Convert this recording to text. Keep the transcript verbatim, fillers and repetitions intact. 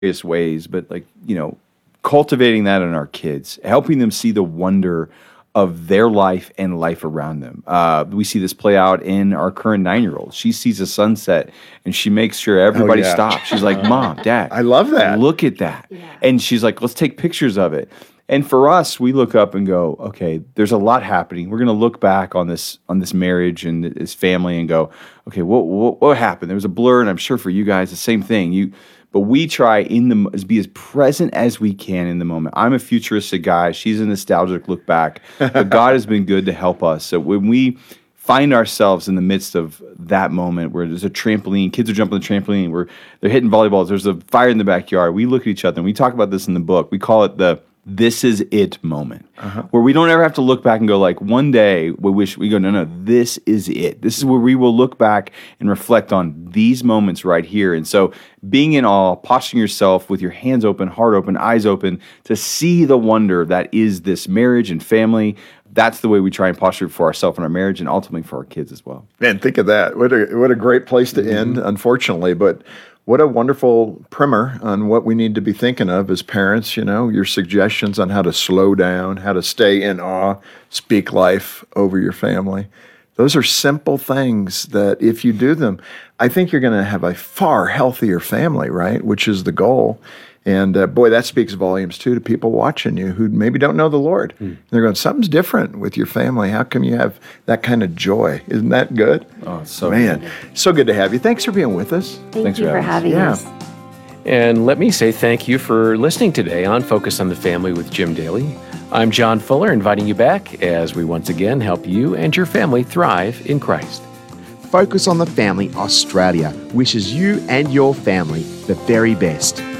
various ways, but like, you know, cultivating that in our kids, helping them see the wonder of their life and life around them. Uh, we see this play out in our current nine-year-old. She sees a sunset and she makes sure everybody Oh, yeah. stops. She's like, Mom, Dad, I love that. Look at that. Yeah. And she's like, let's take pictures of it. And for us, we look up and go, okay, there's a lot happening. We're going to look back on this on this marriage and this family and go, okay, what, what what happened? There was a blur, and I'm sure for you guys the same thing. You, but we try in the be as present as we can in the moment. I'm a futuristic guy. She's a nostalgic look back. But God has been good to help us. So when we find ourselves in the midst of that moment where there's a trampoline, kids are jumping the trampoline, where they're hitting volleyballs, there's a fire in the backyard. We look at each other and we talk about this in the book. We call it the this is it moment, uh-huh. where we don't ever have to look back and go like, one day we wish we go, no, no, this is it. This is where we will look back and reflect on these moments right here. And so being in awe, posturing yourself with your hands open, heart open, eyes open to see the wonder that is this marriage and family. That's the way we try and posture for ourselves and our marriage and ultimately for our kids as well. Man, think of that. What a, what a great place to end, mm-hmm. unfortunately, but what a wonderful primer on what we need to be thinking of as parents, you know, your suggestions on how to slow down, how to stay in awe, speak life over your family. Those are simple things that if you do them, I think you're going to have a far healthier family, right? Which is the goal. And uh, boy, that speaks volumes too to people watching you who maybe don't know the Lord. Mm. They're going, something's different with your family. How come you have that kind of joy? Isn't that good? Oh, it's so Man, good. So good to have you. Thanks for being with us. Thank Thanks you for for having having us. us. And let me say thank you for listening today on Focus on the Family with Jim Daly. I'm John Fuller, inviting you back as we once again help you and your family thrive in Christ. Focus on the Family Australia wishes you and your family the very best.